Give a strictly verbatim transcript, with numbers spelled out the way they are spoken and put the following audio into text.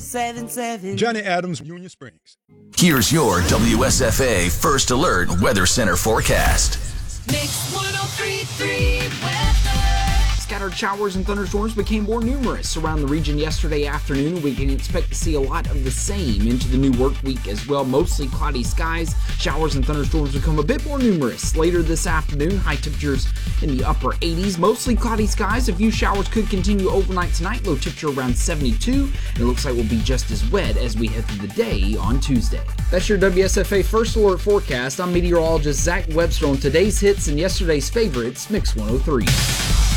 seven seven. Johnny Adams, Union Springs. Here's your W S F A First Alert Weather Center forecast. Mix one oh three point three weather. Scattered showers and thunderstorms became more numerous around the region yesterday afternoon. We can expect to see a lot of the same into the new work week as well. Mostly cloudy skies. Showers and thunderstorms become a bit more numerous later this afternoon. High temperatures in the upper eighties. Mostly cloudy skies. A few showers could continue overnight tonight. Low temperature around seventy-two. And it looks like we'll be just as wet as we head through the day on Tuesday. That's your W S F A First Alert forecast. I'm meteorologist Zach Webster on today's hits and yesterday's favorites, Mix one oh three.